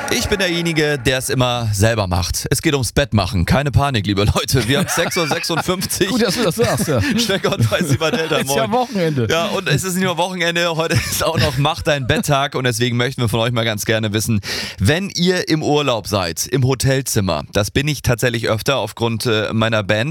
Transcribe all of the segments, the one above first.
Ich bin derjenige, der es immer selber macht. Es geht ums Bett machen. Keine Panik, liebe Leute. Wir haben 6.56 Uhr. Gut, dass du das sagst, ja. Steckert weiß über Delta. Ist ja Wochenende. Ja, und es ist nicht nur Wochenende. Heute ist auch noch Mach dein Betttag. Und deswegen möchten wir von euch mal ganz gerne wissen, wenn ihr im Urlaub seid, im Hotelzimmer, das bin ich tatsächlich öfter aufgrund meiner Band.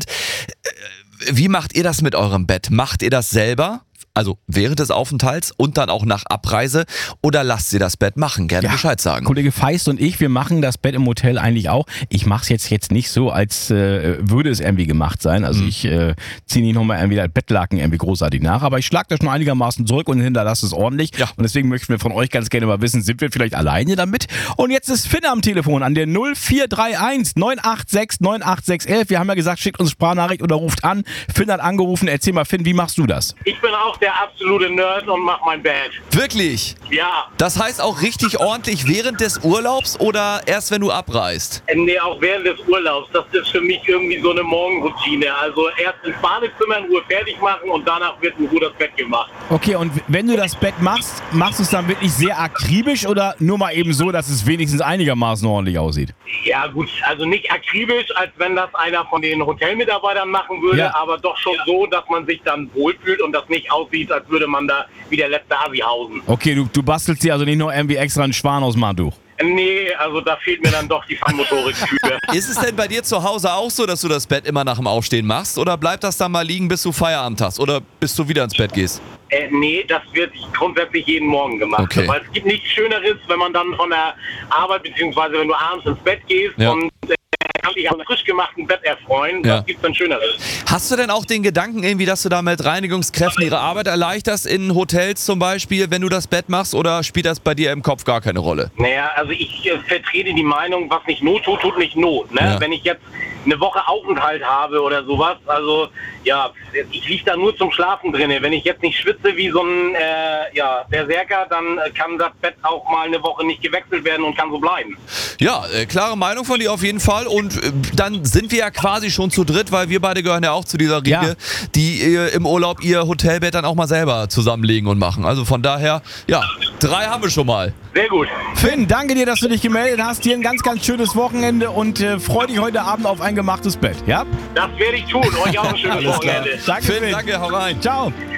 Wie macht ihr das mit eurem Bett? Macht ihr das selber? Also während des Aufenthalts und dann auch nach Abreise, oder lasst ihr das Bett machen? Gerne Bescheid sagen. Kollege Feist und ich, wir machen das Bett im Hotel eigentlich auch. Ich mache es jetzt nicht so, als würde es irgendwie gemacht sein. Also ich ziehe nicht nochmal irgendwie das Bettlaken irgendwie großartig nach, aber ich schlage das schon einigermaßen zurück und hinterlasse es ordentlich. Ja. Und deswegen möchten wir von euch ganz gerne mal wissen, sind wir vielleicht alleine damit? Und jetzt ist Finn am Telefon an der 0431 986 98611. Wir haben ja gesagt, schickt uns Sprachnachricht oder ruft an. Finn hat angerufen. Erzähl mal, Finn, wie machst du das? Ich bin auch der absolute Nerd und mach mein Bett. Wirklich? Ja. Das heißt auch richtig ordentlich während des Urlaubs oder erst wenn du abreist? Nee, auch während des Urlaubs. Das ist für mich irgendwie so eine Morgenroutine. Also erst ins Badezimmer in Ruhe fertig machen und danach wird in Ruhe das Bett gemacht. Okay, und wenn du das Bett machst, machst du es dann wirklich sehr akribisch oder nur mal eben so, dass es wenigstens einigermaßen ordentlich aussieht? Ja gut, also nicht akribisch, als wenn das einer von den Hotelmitarbeitern machen würde, aber doch schon so, dass man sich dann wohlfühlt und das nicht aussieht, als würde man da wie der letzte Asi hausen. Okay, du bastelst dir also nicht nur irgendwie extra einen Schwan aus dem Handtuch? Nee, also da fehlt mir dann doch die Feinmotorik für. Ist es denn bei dir zu Hause auch so, dass du das Bett immer nach dem Aufstehen machst? Oder bleibt das dann mal liegen, bis du Feierabend hast? Oder bis du wieder ins Bett gehst? Nee, das wird grundsätzlich jeden Morgen gemacht. Okay. Weil es gibt nichts Schöneres, wenn man dann von der Arbeit, beziehungsweise wenn du abends ins Bett gehst und kann dich am frisch gemachten Bett erfreuen. Das gibt's dann Schöneres. Hast du denn auch den Gedanken irgendwie, dass du da mit Reinigungskräften ihre Arbeit erleichterst, in Hotels zum Beispiel, wenn du das Bett machst, oder spielt das bei dir im Kopf gar keine Rolle? Naja, also ich vertrete die Meinung, was nicht Not tut, tut nicht Not. Ne? Ja. Wenn ich jetzt eine Woche Aufenthalt habe oder sowas, also ja, ich liege da nur zum Schlafen drin. Wenn ich jetzt nicht schwitze wie so ein Berserker, dann kann das Bett auch mal eine Woche nicht gewechselt werden und kann so bleiben. Ja, klare Meinung von dir auf jeden Fall. Und dann sind wir ja quasi schon zu dritt, weil wir beide gehören ja auch zu dieser Riege, die im Urlaub ihr Hotelbett dann auch mal selber zusammenlegen und machen. Also von daher, 3 haben wir schon mal. Sehr gut. Finn, danke dir, dass du dich gemeldet hast. Dir ein ganz, ganz schönes Wochenende und freu dich heute Abend auf ein gemachtes Bett, ja? Das werde ich tun. Euch auch ein schönes Wochenende. Danke, Finn, danke, hau rein. Ciao.